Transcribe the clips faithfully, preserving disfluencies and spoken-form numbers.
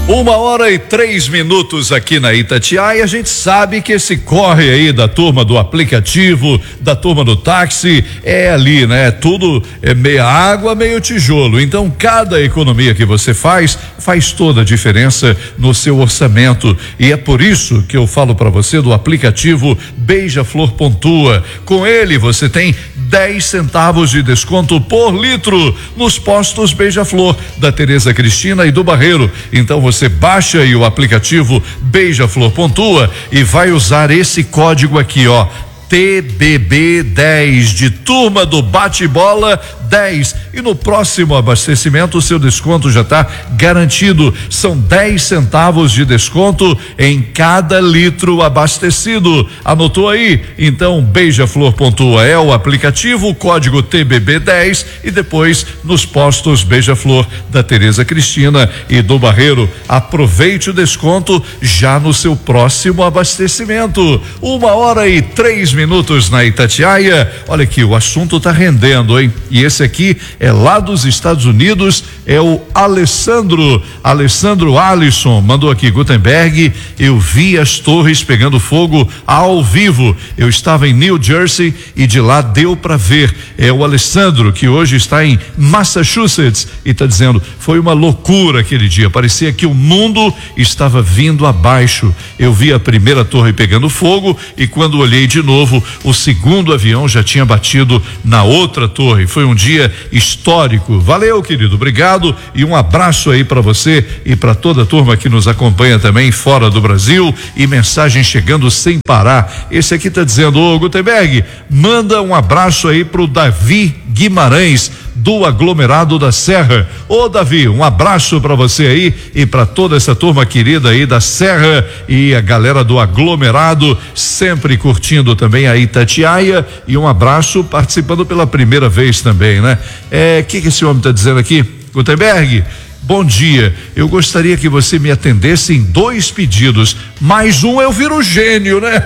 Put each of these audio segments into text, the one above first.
Uma hora e três minutos aqui na Itatiaia. A gente sabe que esse corre aí da turma do aplicativo, da turma do táxi, é ali, né? Tudo é meia água, meio tijolo. Então, cada economia que você faz, faz toda a diferença no seu orçamento. E é por isso que eu falo para você do aplicativo Beija-Flor Pontua. Com ele, você tem dez centavos de desconto por litro nos postos Beija-Flor da Tereza Cristina e do Barreiro. Então você baixa aí o aplicativo Beija-Flor Pontua e vai usar esse código aqui, ó, T B B dez, de turma do bate-bola dez, e no próximo abastecimento o seu desconto já está garantido. São dez centavos de desconto em cada litro abastecido. Anotou aí? Então Beija-Flor Pontua é o aplicativo, código T B B dez, e depois nos postos Beija-Flor da Tereza Cristina e do Barreiro. Aproveite o desconto já no seu próximo abastecimento. Uma hora e três minutos na Itatiaia. Olha aqui, o assunto tá rendendo, hein? E esse aqui é lá dos Estados Unidos, é o Alessandro, Alessandro Alisson, mandou aqui: Gutenberg, eu vi as torres pegando fogo ao vivo, eu estava em New Jersey e de lá deu para ver. É o Alessandro, que hoje está em Massachusetts, e está dizendo: foi uma loucura aquele dia, parecia que o mundo estava vindo abaixo. Eu vi a primeira torre pegando fogo e quando olhei de novo, o segundo avião já tinha batido na outra torre. Foi um dia histórico. Valeu, querido, obrigado e um abraço aí para você e para toda a turma que nos acompanha também fora do Brasil, e mensagem chegando sem parar. Esse aqui tá dizendo: ô Gutenberg, manda um abraço aí pro Davi Guimarães, do aglomerado da Serra. Ô Davi, um abraço para você aí e para toda essa turma querida aí da Serra e a galera do aglomerado, sempre curtindo também a Itatiaia, e um abraço participando pela primeira vez também, né? É, que que esse homem tá dizendo aqui? Gutenberg, bom dia, eu gostaria que você me atendesse em dois pedidos, mais um eu viro gênio, né?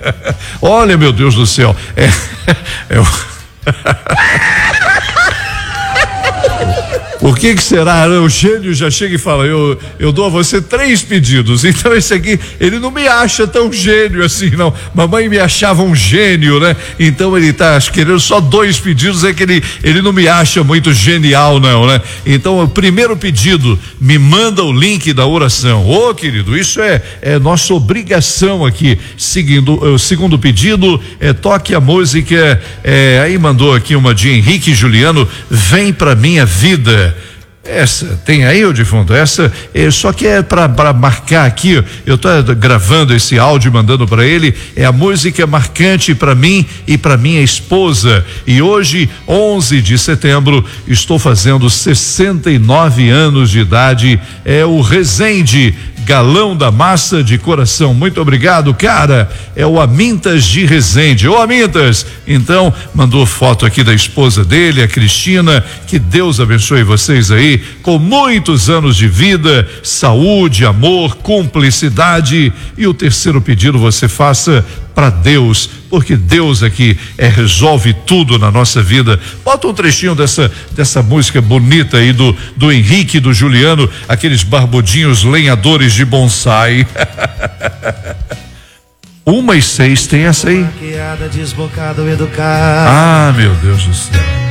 Olha, meu Deus do céu, é, é o que que será? O gênio já chega e fala: eu, eu dou a você três pedidos. Então esse aqui, ele não me acha tão gênio assim, não. Mamãe me achava um gênio, né? Então ele tá querendo só dois pedidos, é que ele, ele não me acha muito genial, não, né? Então o primeiro pedido, me manda o link da oração. Ô, querido, isso é, é nossa obrigação aqui. Seguindo, o segundo pedido, é toque a música, é, aí mandou aqui uma de Henrique Juliano, Vem Pra Minha Vida. Essa, tem aí o de fundo, essa, é, só que é para marcar aqui, ó, eu tô gravando esse áudio, mandando para ele, é a música marcante para mim e para minha esposa, e hoje, onze de setembro, estou fazendo sessenta e nove anos de idade, é o Rezende, galão da massa de coração. Muito obrigado, cara. É o Amintas de Rezende. Ô Amintas, então mandou foto aqui da esposa dele, a Cristina. Que Deus abençoe vocês aí com muitos anos de vida, saúde, amor, cumplicidade. E o terceiro pedido você faça para Deus, porque Deus aqui é, resolve tudo na nossa vida. Bota um trechinho dessa dessa música bonita aí do do Henrique e do Juliano, aqueles barbudinhos lenhadores de bonsai. Uma e seis tem essa aí. Ah, meu Deus do céu.